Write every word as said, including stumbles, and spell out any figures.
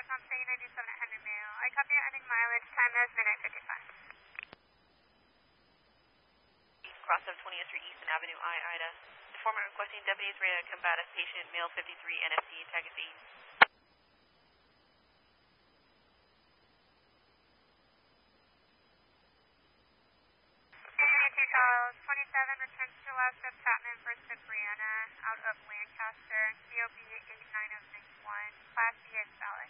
Tom saying ninety-seven at Henry Mayo. I copy your ending mileage. Time is midnight fifty-five. Cross of twentieth Street East and Avenue I, Ida. Informant requesting deputies ready to combat a patient, male fifty-three, N S C, tag is eight. Charles, twenty-seven returns to last of Chapman, first of Brianna, out of Lancaster, C O B eight nine zero six one, Class B is valid.